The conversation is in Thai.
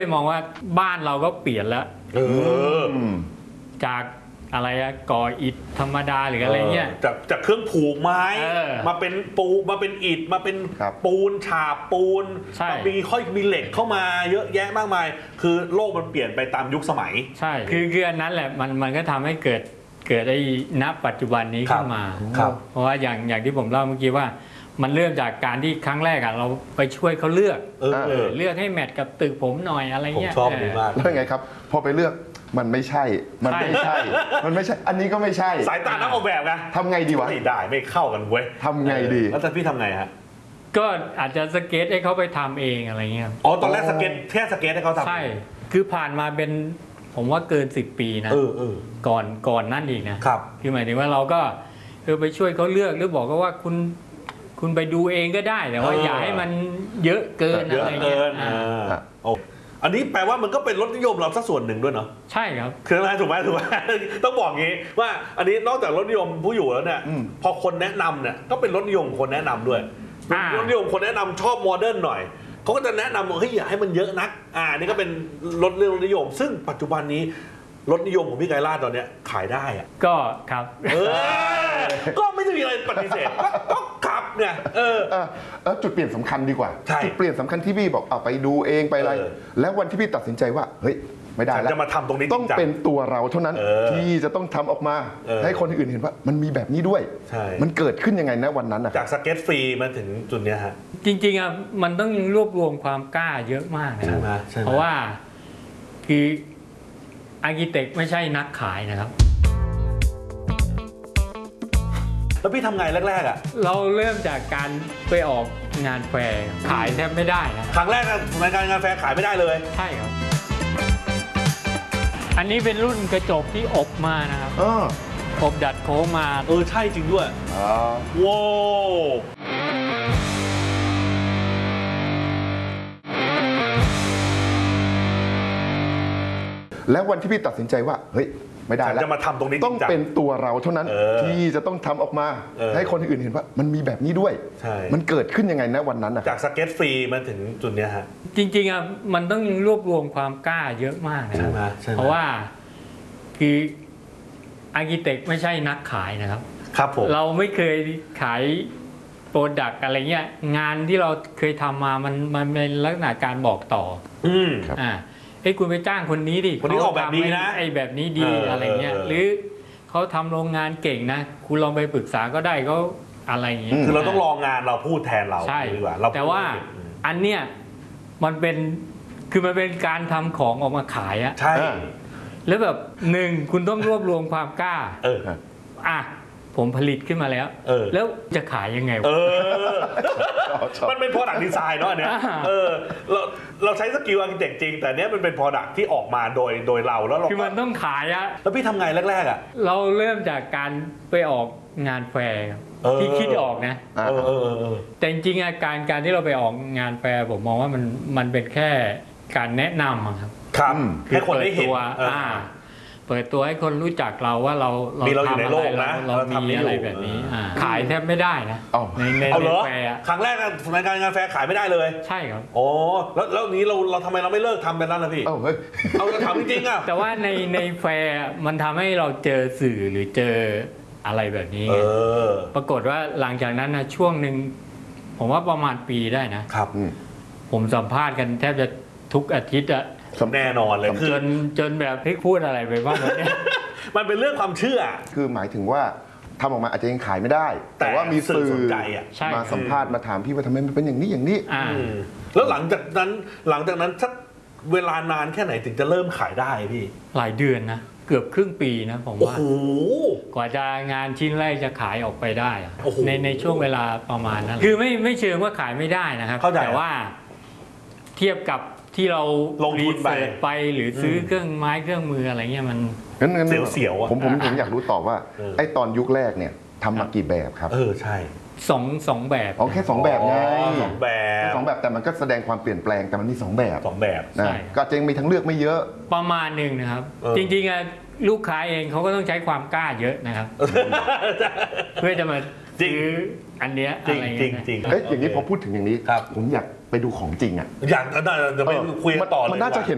มองว่าบ้านเราก็เปลี่ยนแล้วจากอะไรอะก่ออิฐธรรมดาหรืออะไรเงี้ยจากเครื่องผูกไม้มาเป็นปูมาเป็นอิฐมาเป็นปูนฉาบปูนมีเหล็กเข้ามาเยอะแยะมากมายคือโลกมันเปลี่ยนไปตามยุคสมัยใช่คืออันนั้นแหละมันก็ทำให้เกิดไอ้ณปัจจุบันนี้ขึ้นมาเพราะว่าอย่างที่ผมเล่าเมื่อกี้ว่ามันเริ่มจากการที่ครั้งแรกอะเราไปช่วยเขาเลือกให้แมทกับตึกผมหน่อยอะไรเงี้ยผมชอบดีมากแล้วไงครับพอไปเลือกมันไม่ใช่อันนี้ก็ไม่ใช่สายตานักออกแบบไงทำไงดีวะไม่ได้ไม่เข้ากันเว้ยทำไงดีแล้วแต่พี่ทำไงฮะก็อาจจะสเก็ตให้เขาไปทำเองอะไรเงี้ยอ๋อตอนแรกสเก็ตแค่สเก็ตให้เขาทำใช่คือผ่านมาเป็นผมว่าเกิน10 ปีนะก่อนนั่นอีกนะครับคือหมายถึงว่าเราก็ไปช่วยเขาเลือกหรือบอกก็ว่าคุณไปดูเองก็ได้แต่ว่าอย่าให้มันเยอะเกินอะไรเงี้ยอันนี้แปลว่ามันก็เป็นรสนิยมเราสักส่วนหนึ่งด้วยเนาะใช่ครับคืออะไรถูกไหมต้องบอกงี้ว่าอันนี้นอกจากรสนิยมผู้อยู่แล้วเนี่ยพอคนแนะนำเนี่ยก็เป็นรสนิยมคนแนะนำด้วยรสนิยมคนแนะนำชอบโมเดิร์นหน่อยเขาก็จะแนะนำว่าเฮ้ยอย่าให้มันเยอะนักนี่ก็เป็นรสนิยมซึ่งปัจจุบันนี้รสนิยมของพี่ไกรลาศตอนนี้ขายได้อะก็ครับก็ไม่ได้มีอะไรปฏิเสธก็ครับเนี่ยจุดเปลี่ยนสำคัญดีกว่าจุดเปลี่ยนสำคัญที่พี่บอกเอาไปดูเองไปอะไรแล้ววันที่พี่ตัดสินใจว่าเฮ้ยไม่ได้แล้วจะมาทำตรงนี้ต้องเป็นตัวเราเท่านั้นที่จะต้องทำออกมาให้คนอื่นเห็นว่ามันมีแบบนี้ด้วยมันเกิดขึ้นยังไงนะวันนั้นจากสเก็ตฟรีมาถึงจุดนี้ฮะจริงๆมันต้องรวบรวมความกล้าเยอะมากนะเพราะว่าคืออาร์คิเทคไม่ใช่นักขายนะครับแล้วพี่ทำไงแรกๆอ่ะเราเริ่มจากการไปออกงานแฟร์ขายแทบไม่ได้นะครั้งแรกในงานแฟร์ขายไม่ได้เลยใช่ครับอันนี้เป็นรุ่นกระจกที่อบมานะครับอบดัดโค้งมาใช่จริงด้วยว้าวแล้ววันที่พี่ตัดสินใจว่าเฮ้ยไม่ได้แล้วจะมาทำตรงนี้ต้องเป็นตัวเราเท่านั้นที่จะต้องทำออกมาให้คนอื่นเห็นว่ามันมีแบบนี้ด้วยมันเกิดขึ้นยังไงนะวันนั้นจากสเก็ตฟรีมาถึงจุดนี้ฮะจริงๆมันต้องรวบรวมความกล้าเยอะมากนะเพราะว่าคืออาร์คิเทคไม่ใช่นักขายนะครับครับผมเราไม่เคยขายโปรดักต์อะไรเงี้ยงานที่เราเคยทำมามันเป็นลักษณะการบอกต่อคุณไปจ้างคนนี้ดิคนนี้ออกแบบนี้นะไอ้แบบนี้ดีอะไรเงี้ยหรือเขาทำโรงงานเก่งนะคุณลองไปปรึกษาก็ได้เขาอะไรอย่างเงี้ยคือเราต้องรองานเราพูดแทนเราใช่ดีกว่าแต่ว่าอันเนี้ยมันเป็นการทำของออกมาขายอะใช่แล้วแบบคุณต้องรวบรวมความกล้าผมผลิตขึ้นมาแล้วแล้วจะขายยังไงมันเป็น product design เนาะเนี่ยเราใช้สกิลอาร์คิเทคจริงแต่เนี้ยมันเป็น product ที่ออกมาโดยเราแล้วเราคือมันต้องขายอะแล้วพี่ทำไงแรกๆอะเราเริ่มจากการไปออกงานแฟร์ที่คิดออกนะแต่จริงๆการที่เราไปออกงานแฟร์ผมมองว่ามันเป็นแค่การแนะนำครับให้คนได้เห็นเปิดตัวให้คนรู้จักเราว่าเราทำอะไรเรามีอะไรแบบนี้ขายแทบไม่ได้นะในแฟร์ครั้งแรกในงานแฟร์ขายไม่ได้เลยใช่ครับโอ้แล้วนี้เราทำไมเราไม่เลิกทำเป็นนั่นล่ะพี่เอาจะทำจริงๆอ่ะแต่ว่าในแฟร์มันทำให้เราเจอสื่อหรือเจออะไรแบบนี้ปรากฏว่าหลังจากนั้นนะช่วงหนึ่งผมว่าประมาณปีได้นะครับผมสัมภาษณ์กันแทบจะทุกอาทิตย์อะแน่นอนเลยจนแบบพี่พูดอะไรไปบ้างเนี่ยมันเป็นเรื่องความเชื่อคือหมายถึงว่าทำออกมาอาจจะยังขายไม่ได้แต่ว่ามีสื่อมาสัมภาษณ์มาถามพี่ว่าทำไมมันเป็นอย่างนี้แล้วหลังจากนั้นสักเวลานานแค่ไหนถึงจะเริ่มขายได้พี่หลายเดือนนะเกือบครึ่งปีนะผมว่ากว่าจะงานชิ้นแรกจะขายออกไปได้ในช่วงเวลาประมาณนั้นคือไม่เชิงว่าขายไม่ได้นะครับแต่ว่าเทียบกับที่เราลงทุนไปหรือซื้อเครื่องไม้เครื่องมืออะไรเงี้ยมันเสียวๆผมอยากรู้ต่อว่าไอ้ตอนยุคแรกเนี่ยทำมากี่แบบครับใช่สองแบบแค่2 แบบไง 2 แบบแต่มันก็แสดงความเปลี่ยนแปลงแต่มันมี2 แบบนะก็จะมีทั้งเลือกไม่เยอะประมาณหนึ่งนะครับจริงๆลูกค้าเองเขาก็ต้องใช้ความกล้าเยอะนะครับเพื่อจะมาซื้ออันเนี้ยอะไรเงี้ยอย่างนี้พอพูดถึงอย่างนี้ผมอยากไปดูของจริงอ่ะอยากจะไปคุยต่อเลยมันน่าจะเห็น